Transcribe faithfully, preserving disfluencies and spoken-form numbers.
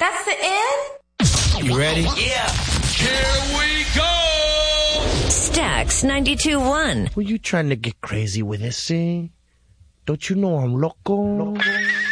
That's the end? You ready? Yeah. Here we go! Stax ninety-two point one. Were you trying to get crazy with this, eh? Don't you know I'm loco? loco?